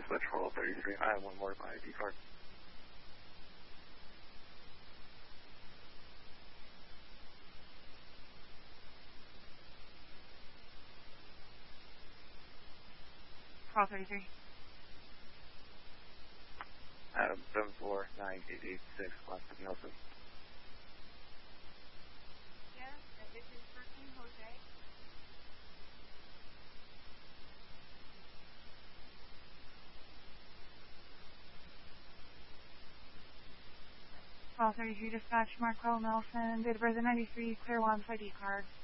switch roll 33. I have one more of my ID card. Call 33. Adam 74986, Austin Nelson. Yes, this is Hurricane Jose. Call 33 dispatch, Marco Nelson, date of birth 93, clear one ID card.